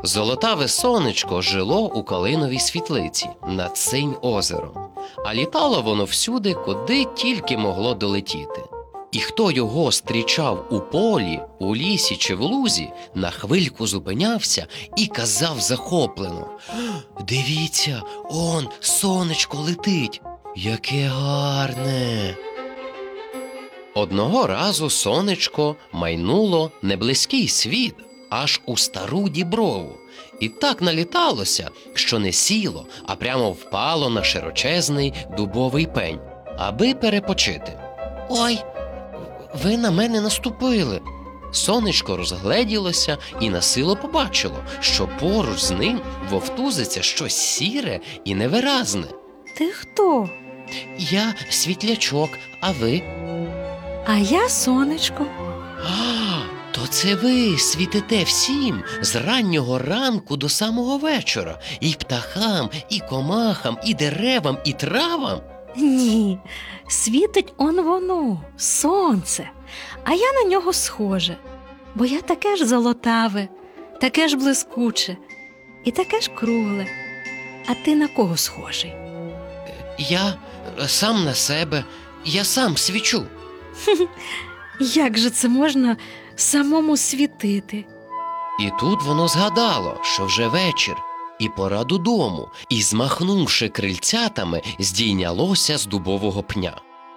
Золотаве сонечко жило у калиновій світлиці над Синь-озером, а літало воно всюди, куди тільки могло долетіти. І хто його зустрічав у полі, у лісі чи в лузі, на хвильку зупинявся і казав захоплено: «Дивіться, он сонечко летить! Яке гарне!» Одного разу сонечко майнуло неблизький світ аж у стару діброву, і так наліталося, що не сіло, а прямо впало на широчезний дубовий пень, аби перепочити. «Ой, ви на мене наступили!» Сонечко розгледілося і насило побачило, що поруч з ним вовтузиться щось сіре і невиразне. Ти хто? «Я світлячок, а ви?» А я сонечко. «А, то це ви світите всім з раннього ранку до самого вечора, і птахам, і комахам, і деревам, і травам?» Ні, світить он воно, сонце, а я на нього схоже, бо я таке ж золотаве, таке ж блискуче і таке ж кругле. А ти на кого схожий? «Я сам на себе, я сам свічу». Як же це можна самому світити? І тут воно згадало, що вже вечір, і пора додому, і, змахнувши крильцятами, здійнялося з дубового пня.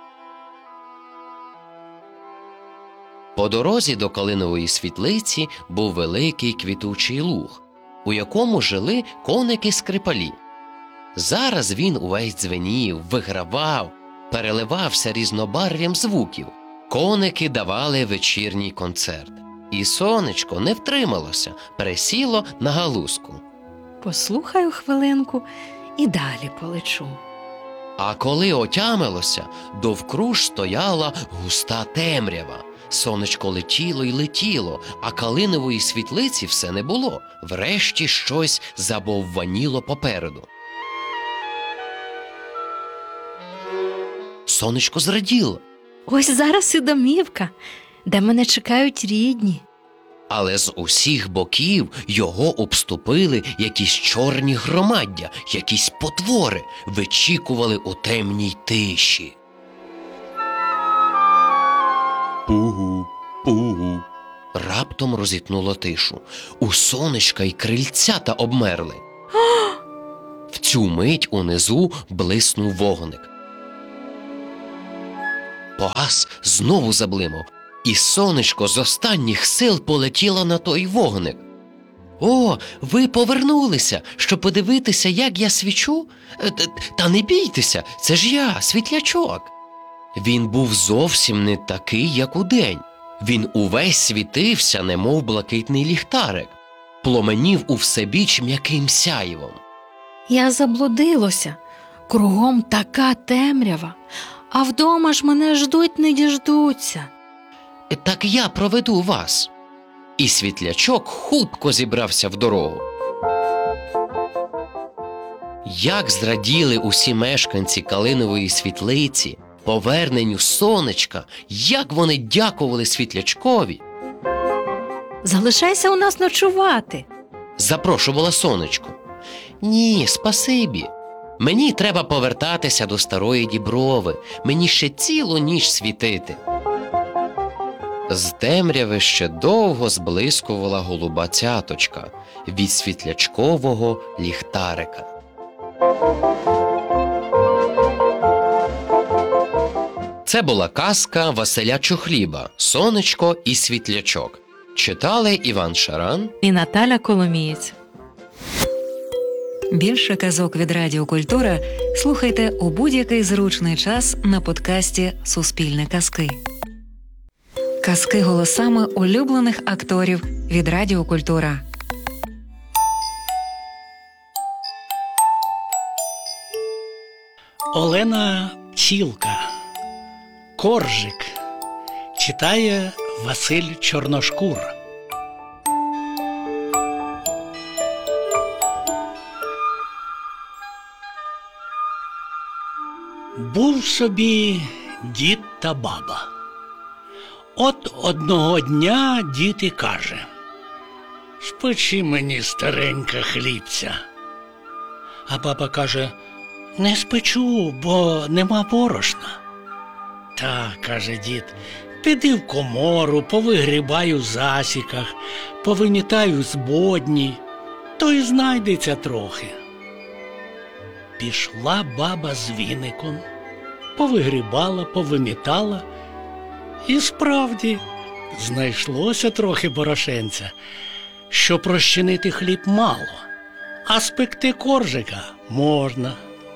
По дорозі до калинової світлиці був великий квітучий луг, у якому жили коники-скрипалі. Зараз він увесь дзвенів, вигравав, переливався різнобарв'ям звуків. Коники давали вечірній концерт. І сонечко не втрималося, пересіло на галузку. Послухаю хвилинку і далі полечу. А коли отямилося, довкруж стояла густа темрява. Сонечко летіло й летіло, а калинової світлиці все не було. Врешті щось забовваніло попереду. Сонечко зраділо. Ось зараз і домівка, де мене чекають рідні. Але з усіх боків його обступили якісь чорні громаддя, якісь потвори, вичікували у темній тиші. Пугу, пугу. Раптом розітнуло тишу. У сонечка й крильцята обмерли. В цю мить унизу блиснув вогник. Погас, знову заблимав, і сонечко з останніх сил полетіло на той вогник. «О, ви повернулися, щоб подивитися, як я свічу? Та не бійтеся, це ж я, світлячок!» Він був зовсім не такий, як удень. Він увесь світився, немов блакитний ліхтарик, пломенів у всебіч м'яким сяйвом. Я заблудилося, кругом така темрява, а вдома ж мене ждуть не діждуться. «Так я проведу вас!» І світлячок хутко зібрався в дорогу. Як зраділи усі мешканці калинової світлиці поверненню сонечка, як вони дякували світлячкові. «Залишайся у нас ночувати!» Запрошувала сонечко. «Ні, спасибі. Мені треба повертатися до старої діброви. Мені ще цілу ніч світити». З темряви ще довго зблискувала голуба цяточка від світлячкового ліхтарика. Це була казка Василя Чухліба «Сонечко і світлячок». Читали Іван Шаран і Наталя Коломієць. Більше казок від Радіо Культура слухайте у будь-який зручний час на подкасті «Суспільне казки». Казки голосами улюблених акторів від Радіо Культура. Олена Пчілка. Коржик. Читає Василь Чорношкур. Був собі дід та баба. От одного дня дід і каже: спечи мені, старенька, хлібця. А баба каже, не спечу, бо нема борошна. Та, каже дід, піди в комору, повигрібай у засіках, повимітаю з бодні, то й знайдеться трохи. Пішла баба з віником, повигрібала, повимітала, і справді знайшлося трохи борошенця, що прощинити хліб мало, а спекти коржика можна.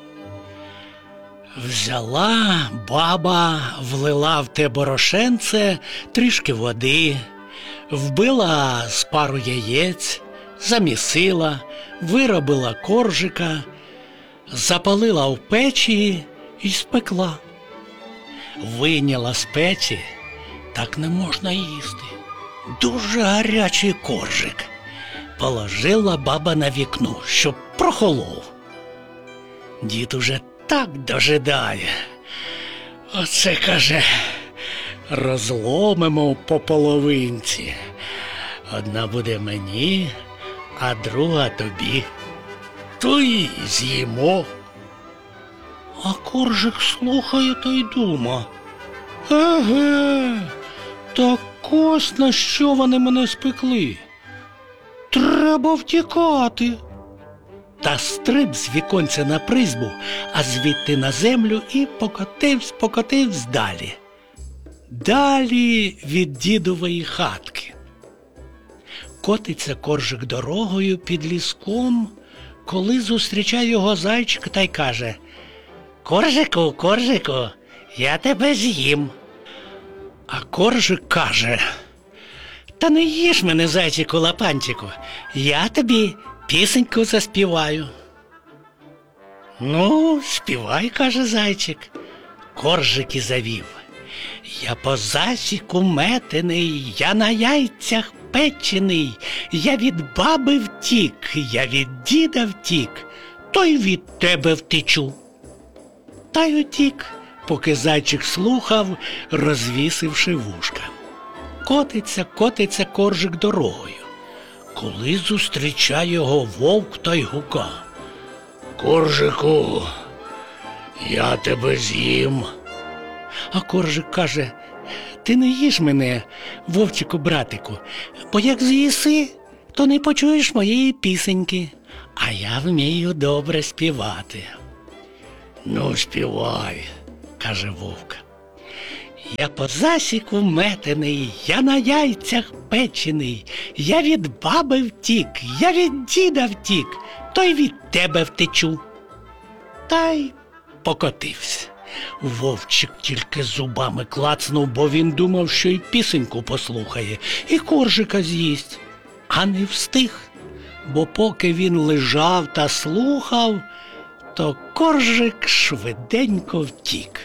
Взяла баба, влила в те борошенце трішки води, вбила з пару яєць, замісила, виробила коржика, запалила в печі і спекла. Вийняла з печі, так не можна їсти. Дуже гарячий коржик. Положила баба на вікно, щоб прохолов. Дід уже так дожидає. Оце, каже, розломимо по половинці. Одна буде мені, а друга тобі. То й з'їмо. А коржик слухає та й дума. Еге, так ось на що вони мене спекли. Треба втікати. Та стриб з віконця на призьбу, а звідти на землю і покотивсь далі. Далі від дідової хатки. Котиться коржик дорогою під ліском, коли зустрічає його зайчик та й каже: «Коржику, коржику, я тебе з'їм». А коржик каже: «Та не їж мене, зайчику лапанчику, я тобі пісеньку заспіваю». «Ну, співай», – каже зайчик. Коржик і завів: «Я по засіку метений, я на яйцях печений, я від баби втік, я від діда втік, то й від тебе втечу». Та й утік, поки зайчик слухав, розвісивши вушка. Котиться коржик дорогою, коли зустрічає його вовк та й гука: «Коржику, я тебе з'їм». А коржик каже: «Ти не їж мене, вовчику братику, бо як з'їси, то не почуєш моєї пісеньки, а я вмію добре співати». «Ну, співай», – каже вовк. «Я по засіку метений, я на яйцях печений, я від баби втік, я від діда втік, то й від тебе втечу». Та й покотився. Вовчик тільки зубами клацнув, бо він думав, що й пісеньку послухає, і коржика з'їсть. А не встиг, бо поки він лежав та слухав, то коржик швиденько втік.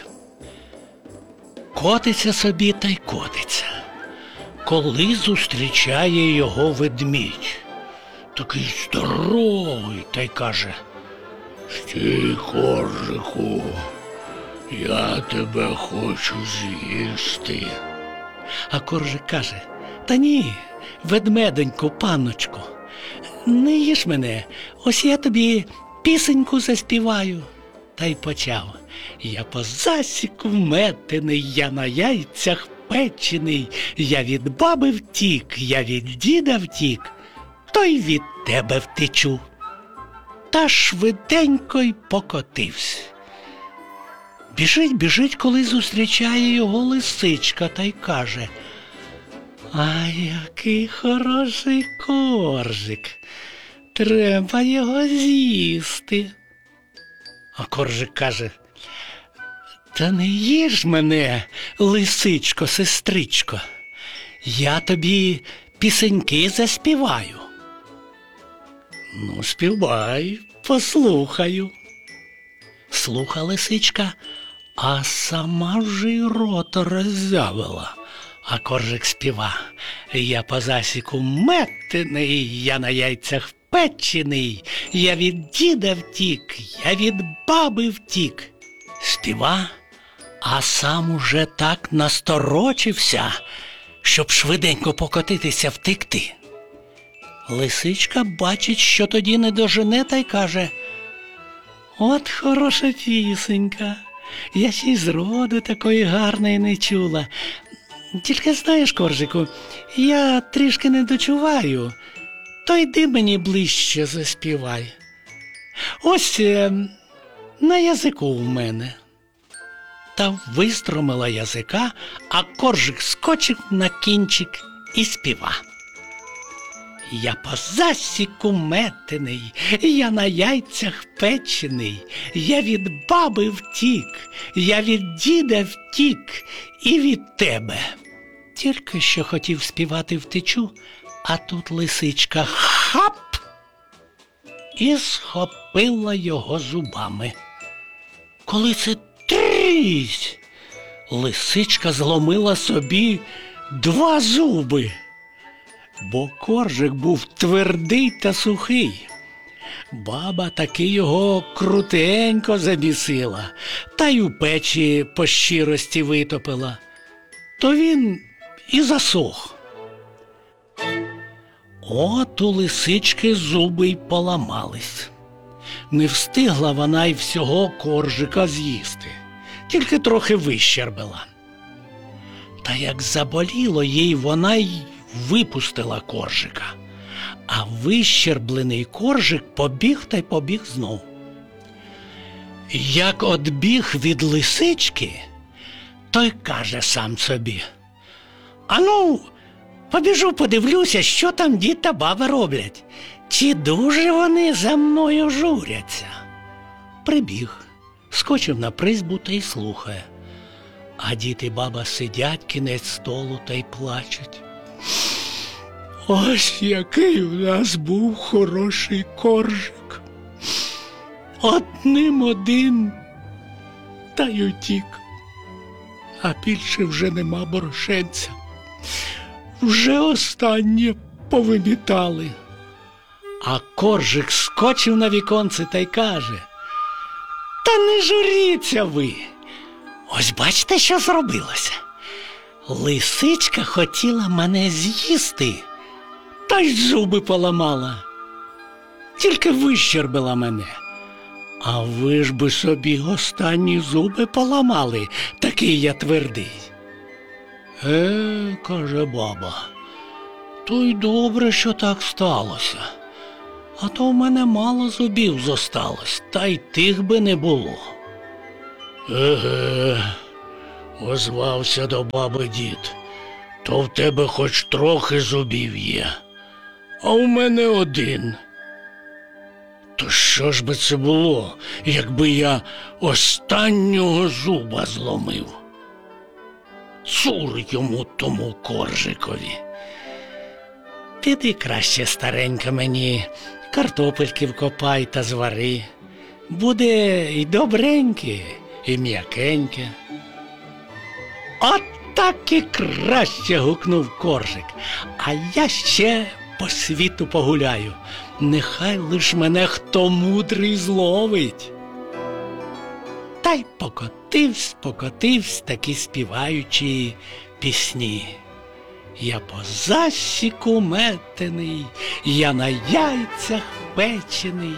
Котиться собі та й котиться, коли зустрічає його ведмідь. Такий здоровий, та й каже: «Стій, коржику, я тебе хочу з'їсти». А коржик каже: «Та ні, ведмедонько, панночко, не їж мене, ось я тобі пісеньку заспіваю». Та й почав: «Я по засіку метений, я на яйцях печений, я від баби втік, я від діда втік, то й від тебе втечу». Та швиденько й покотився. Біжить, коли зустрічає його лисичка та й каже: «А який хороший коржик, треба його з'їсти». А коржик каже: «Та не їж мене, лисичко, сестричко, я тобі пісеньки заспіваю». «Ну, співай, послухаю». Слуха лисичка, а сама вже й рота роззявила. А коржик співа: «Я по засіку метений, я на яйцях печений, я від діда втік, я від баби втік». Співа, а сам уже так насторочився, щоб швиденько покотитися, втекти. Лисичка бачить, що тоді не дожене, та й каже: «От хороша пісенька, я ще й зроду такої гарної не чула. Тільки знаєш, коржику, я трішки не дочуваю, то йди мені ближче заспівай. Ось на язику в мене». Та вистромила язика, а коржик скочив на кінчик і співа. Я по засіку метений, я на яйцях печений, я від баби втік, я від діда втік і від тебе. Тільки що хотів співати втечу, а тут лисичка хап і схопила його зубами. Коли це трісь, лисичка зломила собі 2 зуби. Бо коржик був твердий та сухий. Баба таки його крутенько замісила, та й у печі по щирості витопила. То він і засох. От у лисички зуби й поламались. Не встигла вона й всього коржика з'їсти, тільки трохи вищербила. Та як заболіло їй, вона й випустила коржика, а вищерблений коржик побіг та й побіг знов. Як одбіг від лисички, той каже сам собі: «Ану, побіжу подивлюся, що там дід та баба роблять, чи дуже вони за мною журяться». Прибіг, скочив на призьбу та й слухає. А дід і баба сидять кінець столу та й плачуть. «Ось який у нас був хороший коржик. Одним один та й утік. А більше вже нема борошенця. Вже останнє повимітали». А коржик скочив на віконце та й каже: «Та не журіться ви. Ось бачите, що зробилося. Лисичка хотіла мене з'їсти, та й зуби поламала. Тільки вищербила мене. А ви ж би собі останні зуби поламали, такий я твердий». Каже баба, то й добре, що так сталося. А то в мене мало зубів зосталось, та й тих би не було. Озвався до баби дід, то в тебе хоч трохи зубів є, а у мене один. То що ж би це було, якби я останнього зуба зломив? Цур йому тому коржикові. Піди краще, старенька, мені картопельки вкопай та звари. Буде і добреньке, і м'якеньке. От так і краще, гукнув коржик. А я ще по світу погуляю. Нехай лиш мене хто мудрий зловить. Та й покотивсь, таки співаючи пісні. Я по засіку метений, я на яйцях печений.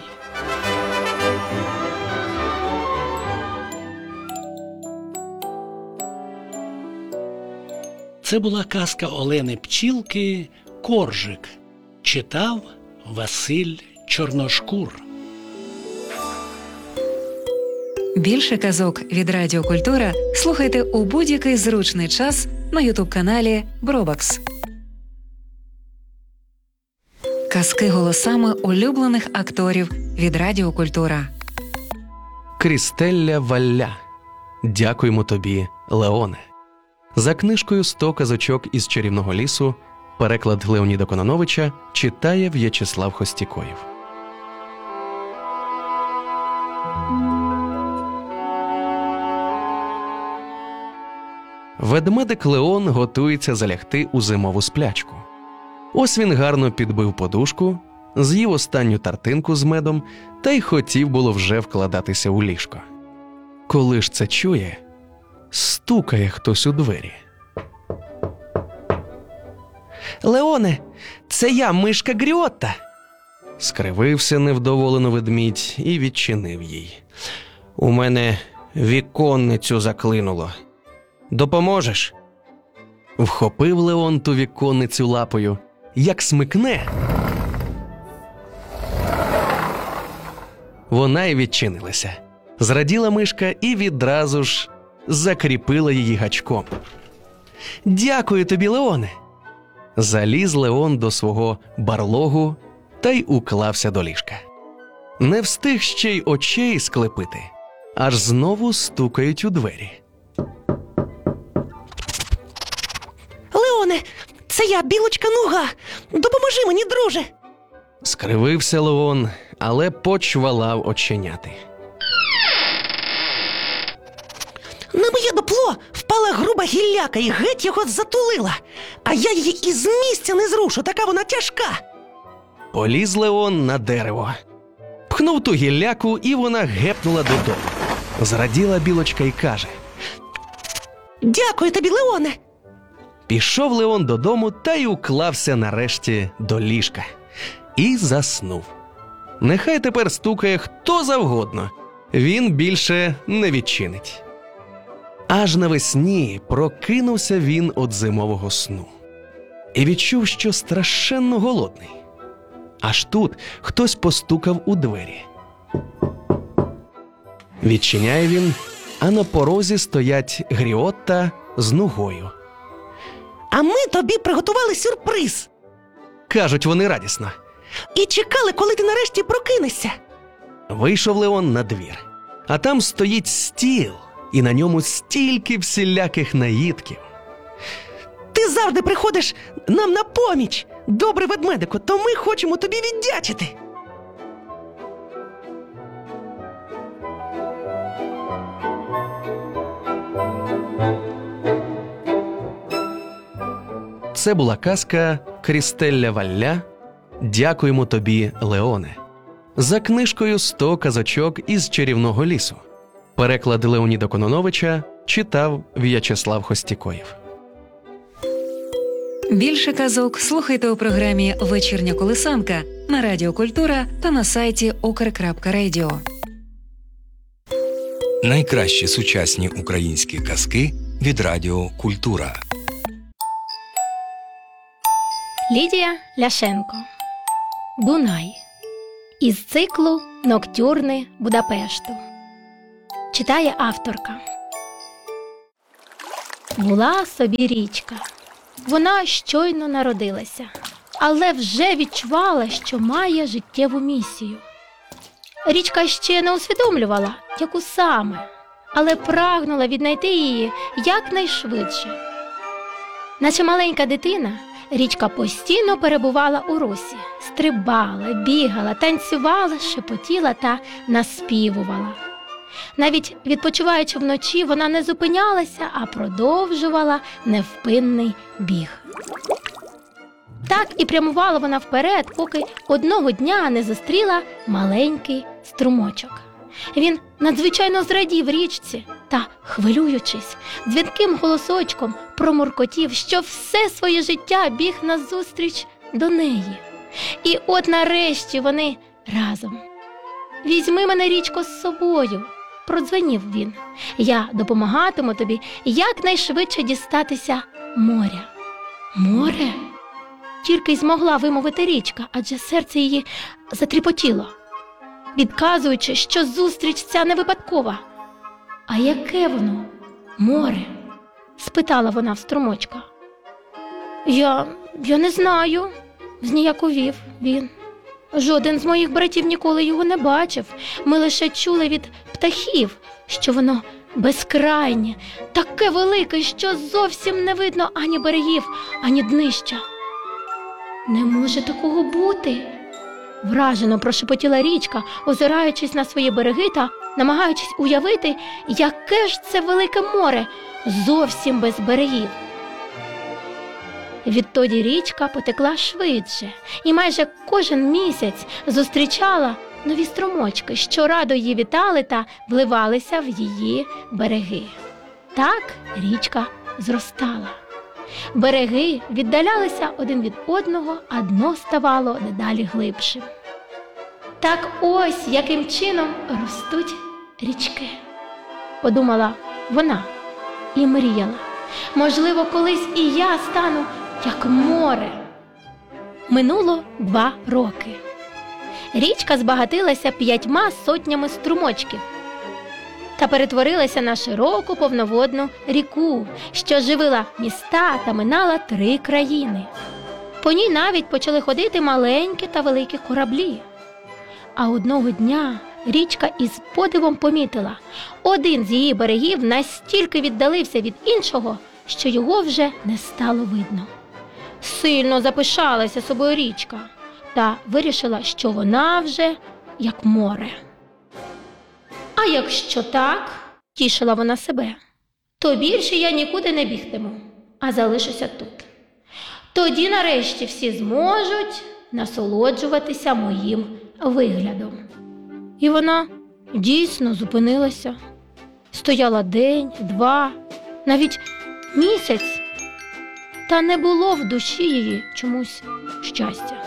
Це була казка Олени Пчілки «Коржик». Читав Василь Чорношкур. Більше казок від Радіо Культура слухайте у будь-який зручний час на ютуб-каналі Бробакс. Казки голосами улюблених акторів від Радіо Культура. Крістелля Валля. Дякуємо тобі, Леоне. За книжкою «100 казочок із чарівного лісу» переклад Леоніда Кононовича читає В'ячеслав Хостікоєв. Ведмедик Леон готується залягти у зимову сплячку. Ось він гарно підбив подушку, з'їв останню тартинку з медом та й хотів було вже вкладатися у ліжко. Коли ж це чує, стукає хтось у двері. Леоне, це я, мишка Гріотта. Скривився невдоволено ведмідь і відчинив їй. У мене віконницю заклинуло. Допоможеш? Вхопив Леон ту віконницю лапою, як смикне. Вона й відчинилася. Зраділа мишка і відразу ж закріпила її гачком. Дякую тобі, Леоне. Заліз Леон до свого барлогу та й уклався до ліжка. Не встиг ще й очей склепити, аж знову стукають у двері. Леоне, це я, білочка Нуга. Допоможи мені, друже. Скривився Леон, але почвалав оченяти. На моє дупло впала груба гілляка і геть його затулила. А я її із місця не зрушу, така вона тяжка. Поліз Леон на дерево. Пхнув ту гілляку, і вона гепнула додому. Зраділа білочка і каже: Дякую тобі, Леоне. Пішов Леон додому та й уклався нарешті до ліжка. І заснув. Нехай тепер стукає хто завгодно. Він більше не відчинить. Аж навесні прокинувся він від зимового сну. І відчув, що страшенно голодний. Аж тут хтось постукав у двері. Відчиняє він, а на порозі стоять Гріотта з Нугою. А ми тобі приготували сюрприз. Кажуть вони радісно. І чекали, коли ти нарешті прокинешся. Вийшов Леон на двір. А там стоїть стіл, і на ньому стільки всіляких наїдків. Ти завжди приходиш нам на поміч, добрий ведмедику, то ми хочемо тобі віддячити. Це була казка Крістелля Валля «Дякуємо тобі, Леоне» за книжкою «100 казочок із чарівного лісу». Переклад Леоніда Кононовича читав В'ячеслав Хостікоєв. Більше казок слухайте у програмі «Вечірня колисанка» на Радіо Культура та на сайті ukr.radio. Найкращі сучасні українські казки від Радіо Культура. Лідія Ляшенко. Дунай. Із циклу «Ноктюрни Будапешту». Читає авторка. Була собі річка. Вона щойно народилася, але вже відчувала, що має життєву місію. Річка ще не усвідомлювала, яку саме, але прагнула віднайти її якнайшвидше. Наче маленька дитина, річка постійно перебувала у русі, стрибала, бігала, танцювала, шепотіла та наспівувала. Навіть відпочиваючи вночі, вона не зупинялася, а продовжувала невпинний біг. Так і прямувала вона вперед, поки одного дня не зустріла маленький струмочок. Він надзвичайно зрадів річці та, хвилюючись, дзвінким голосочком промуркотів, що все своє життя біг назустріч до неї. І от нарешті вони разом. «Візьми мене, річко, з собою», – продзвенів він. «Я допомагатиму тобі якнайшвидше дістатися моря». «Море?» – тільки й змогла вимовити річка, адже серце її затріпотіло, відказуючи, що зустріч ця не випадкова. «А яке воно? Море?» – спитала вона в струмочка. Я не знаю», – зніяковів він. «Жоден з моїх братів ніколи його не бачив. Ми лише чули від птахів, що воно безкрайнє, таке велике, що зовсім не видно ані берегів, ані днища». «Не може такого бути», – вражено прошепотіла річка, озираючись на свої береги та намагаючись уявити, яке ж це велике море, зовсім без берегів. Відтоді річка потекла швидше і майже кожен місяць зустрічала нові струмочки, що радо її вітали та вливалися в її береги. Так річка зростала. Береги віддалялися один від одного, а дно ставало дедалі глибшим. Так ось яким чином ростуть річки, подумала вона і мріяла. Можливо, колись і я стану як море. Минуло 2 роки. Річка збагатилася 5 сотнями струмочків та перетворилася на широку повноводну ріку, що живила міста та минала 3 країни. По ній навіть почали ходити маленькі та великі кораблі. А одного дня річка із подивом помітила, один з її берегів настільки віддалився від іншого, що його вже не стало видно. Сильно запишалася собою річка та вирішила, що вона вже як море. А якщо так, тішила вона себе, то більше я нікуди не бігтиму, а залишуся тут. Тоді нарешті всі зможуть насолоджуватися моїм виглядом. І вона дійсно зупинилася. Стояла день, 2, навіть місяць, та не було в душі її чомусь щастя.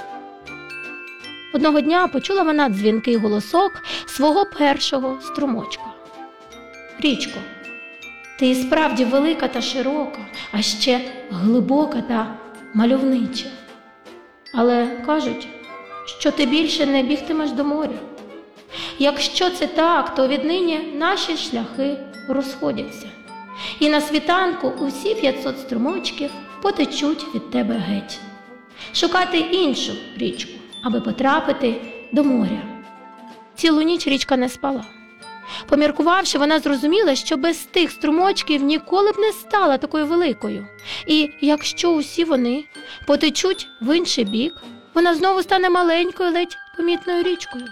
Одного дня почула вона дзвінкий голосок свого першого струмочка. «Річко, ти і справді велика та широка, а ще глибока та мальовнича. Але кажуть, що ти більше не бігтимеш до моря. Якщо це так, то віднині наші шляхи розходяться. І на світанку усі 500 струмочків потечуть від тебе геть. Шукати іншу річку, аби потрапити до моря». Цілу ніч річка не спала. Поміркувавши, вона зрозуміла, що без тих струмочків ніколи б не стала такою великою. І якщо усі вони потечуть в інший бік, вона знову стане маленькою, ледь помітною річкою.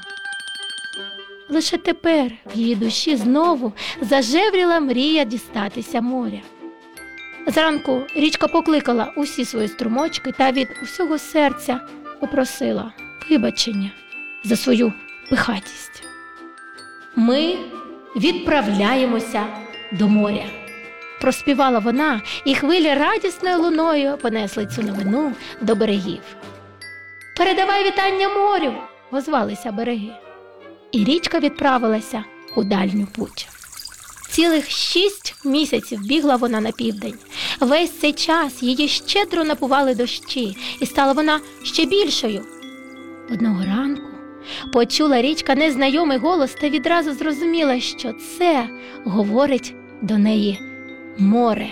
Лише тепер в її душі знову зажевріла мрія дістатися моря. Зранку річка покликала усі свої струмочки та від усього серця попросила вибачення за свою пихатість. «Ми відправляємося до моря», – проспівала вона, і хвилі радісною луною понесли цю новину до берегів. «Передавай вітання морю!» – озвалися береги. І річка відправилася у дальню путь. Цілих 6 місяців бігла вона на південь. Весь цей час її щедро напували дощі, і стала вона ще більшою. Одного ранку почула річка незнайомий голос та відразу зрозуміла, що це говорить до неї море.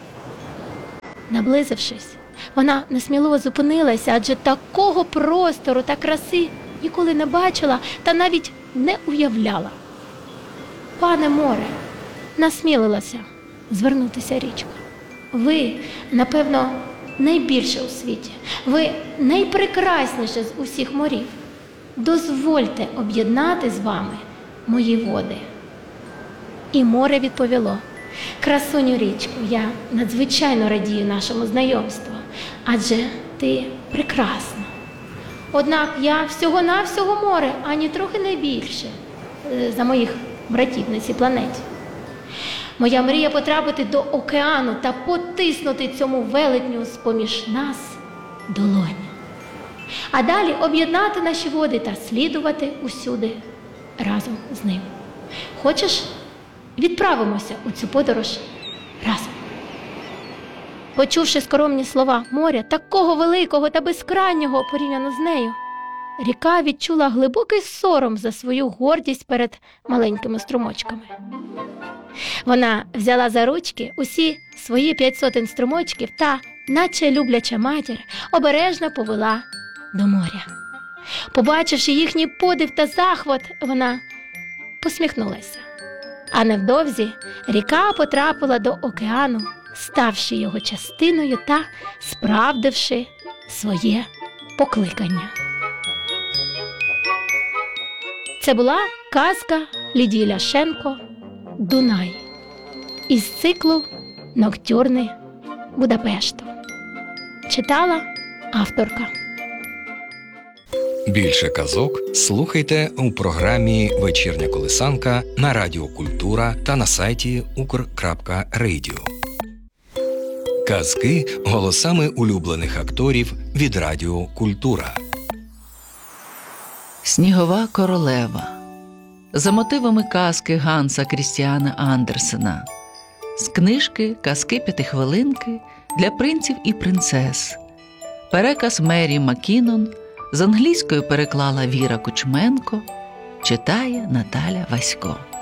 Наблизившись, вона несміливо зупинилася, адже такого простору та краси ніколи не бачила та навіть не уявляла. «Пане море», – насмілилася звернутися річка. «Ви, напевно, найбільше у світі. Ви найпрекрасніше з усіх морів. Дозвольте об'єднати з вами мої води». І море відповіло: «Красуню річку, я надзвичайно радію нашому знайомству, адже ти прекрасна. Однак я всього-навсього море, ані трохи не більше за моїх братів на цій планеті. Моя мрія потрапити до океану та потиснути цьому велетню з-поміж нас долоню. А далі об'єднати наші води та слідувати усюди разом з ним. Хочеш, відправимося у цю подорож разом?» Почувши скромні слова моря, такого великого та безкрайнього порівняно з нею, ріка відчула глибокий сором за свою гордість перед маленькими струмочками. Вона взяла за ручки усі свої 500 струмочків та, наче любляча матір, обережно повела до моря. Побачивши їхній подив та захват, вона посміхнулася. А невдовзі ріка потрапила до океану, ставши його частиною та справдивши своє покликання. Це була казка Лідії Ляшенко «Дунай» із циклу «Ноктюрни Будапешту». Читала авторка. Більше казок слухайте у програмі «Вечірня колисанка» на Радіо Культура та на сайті ukr.radio. Казки голосами улюблених акторів від Радіо Культура. Снігова королева. За мотивами казки Ганса Крістіана Андерсена. З книжки «Казки п'ятихвилинки» для принців і принцес. Переказ Мері Маккінон. З англійської переклала Віра Кучменко. Читає Наталя Васько.